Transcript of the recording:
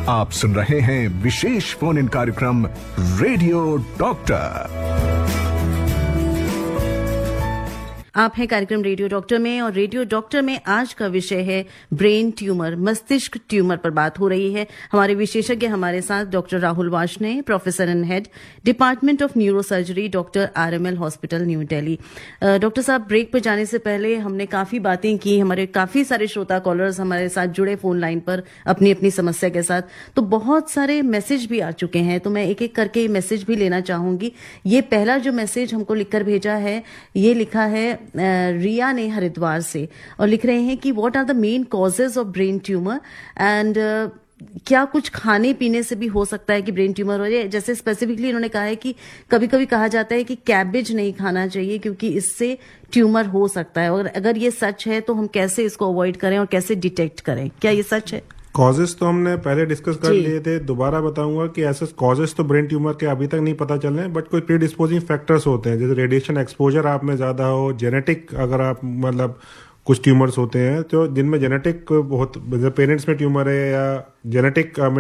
आप सुन रहे हैं विशेष फोन इन कार्यक्रम रेडियो डॉक्टर। आप हैं कार्यक्रम रेडियो डॉक्टर में, और रेडियो डॉक्टर में आज का विषय है ब्रेन ट्यूमर, मस्तिष्क ट्यूमर पर बात हो रही है। हमारे विशेषज्ञ हमारे साथ doctor Rahul Varshney, professor and head department of neurosurgery, doctor RML hospital, new Delhi. Doctor साहब, ब्रेक पर जाने से पहले हमने काफी बातें की, हमारे काफी सारे श्रोता कॉलर्स हमारे साथ जुड़े फोन लाइन पर अपनी अपनी समस्या के साथ, तो बहुत सारे मैसेज भी आ चुके हैं, तो मैं एक एक करके मैसेज भी लेना चाहूंगी। ये पहला जो मैसेज हमको लिखकर भेजा है, ये लिखा है रिया ने हरिद्वार से, और लिख रहे हैं कि what are the main causes of brain tumour and क्या कुछ खाने पीने से भी हो सकता है कि ब्रेन ट्यूमर हो जाए। जैसे स्पेसिफिकली इन्होंने कहा है कि कभी कभी कहा जाता है कि कैबेज नहीं खाना चाहिए क्योंकि इससे ट्यूमर हो सकता है, और अगर ये सच है तो हम कैसे इसको अवॉइड करें और कैसे डिटेक्ट करें, क्या ये सच है? कॉजेस तो हमने पहले डिस्कस कर लिए थे, दोबारा बताऊंगा कि ऐसे कॉजेस तो ब्रेन ट्यूमर के अभी तक नहीं पता चल रहे हैं, बट कोई प्रीडिस्पोजिंग फैक्टर्स होते हैं, जैसे रेडिएशन एक्सपोजर आप में ज्यादा हो, जेनेटिक अगर आप मतलब कुछ ट्यूमर्स होते हैं तो जिनमें जेनेटिक बहुत, पेरेंट्स में ट्यूमर है या जेनेटिक